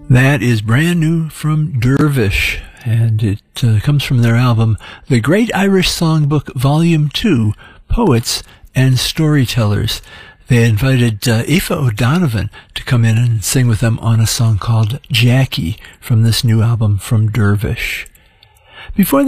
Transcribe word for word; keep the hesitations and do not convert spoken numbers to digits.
That is brand new from Dervish, and it uh, comes from their album, The Great Irish Songbook, Volume two, Poets and Storytellers. They invited uh, Aoife O'Donovan to come in and sing with them on a song called Jackie from this new album from Dervish. Before